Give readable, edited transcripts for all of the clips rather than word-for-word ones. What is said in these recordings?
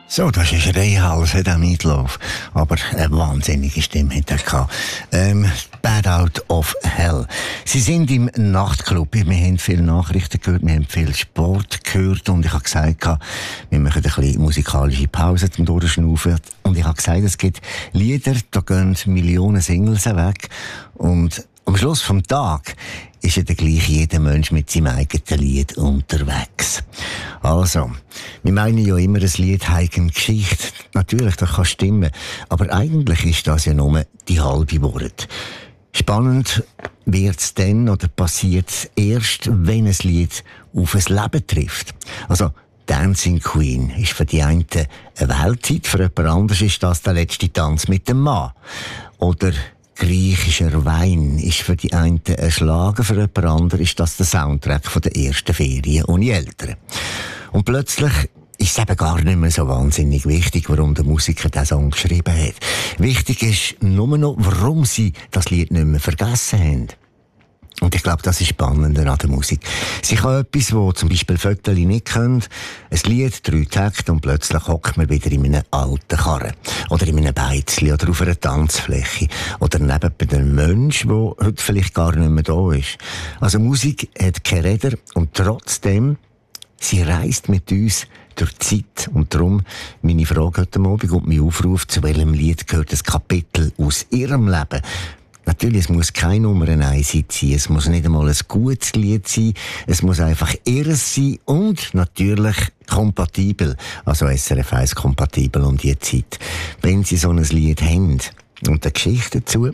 So, das ist Rehals, hat auch Meatloaf. Aber eine wahnsinnige Stimme hat er gehabt. Bad Out of Hell. Sie sind im Nachtclub. Wir haben viele Nachrichten gehört, wir haben viel Sport gehört und ich habe gesagt, wir machen eine kleine musikalische Pause zum Durchschnaufen. Und ich habe gesagt, es gibt Lieder, da gehen Millionen Singles weg und am Schluss vom Tag ist ja dann gleich jeder Mensch mit seinem eigenen Lied unterwegs. Also, wir meinen ja immer, ein Lied hat eine Geschichte. Natürlich, das kann stimmen. Aber eigentlich ist das ja nur die halbe Wahrheit. Spannend wird's dann oder passiert's erst, wenn ein Lied auf ein Leben trifft. Also, Dancing Queen ist für die einen eine Weltzeit, für jemand anderes ist das der letzte Tanz mit dem Mann. Oder griechischer Wein ist für die einen ein Schlager, für jemand anderen ist das der Soundtrack von der ersten Ferien ohne Eltern. Und plötzlich ist es eben gar nicht mehr so wahnsinnig wichtig, warum der Musiker diesen Song geschrieben hat. Wichtig ist nur noch, warum sie das Lied nicht mehr vergessen haben. Und ich glaube, das ist spannender an der Musik. Sie kann etwas, wo zum Beispiel Vögel nicht können, ein Lied, 3 Takte und plötzlich hockt man wieder in einem alten Karren. Oder in einem Beizli oder auf einer Tanzfläche. Oder neben einem Menschen, der heute vielleicht gar nicht mehr da ist. Also Musik hat keine Räder und trotzdem, sie reist mit uns durch die Zeit. Und darum meine Frage heute Abend und mein Aufruf, zu welchem Lied gehört ein Kapitel aus ihrem Leben? Natürlich, es muss keine Nummer 1 sein, es muss nicht einmal ein gutes Lied sein, es muss einfach ihres sein und natürlich kompatibel, also SRF 1 kompatibel um die Zeit. Wenn Sie so ein Lied haben und eine Geschichte dazu,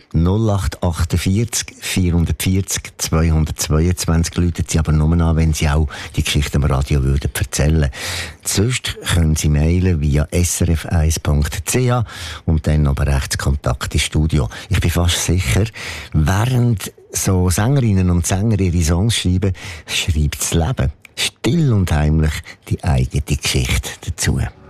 0848 440 222, läuten Sie aber nur an, wenn Sie auch die Geschichte am Radio würden erzählen. Sonst können Sie mailen via srf1.ch und dann aber rechts Kontakt ins Studio. Ich bin fast sicher, während so Sängerinnen und Sänger ihre Songs schreiben, schreibt das Leben still und heimlich die eigene Geschichte dazu.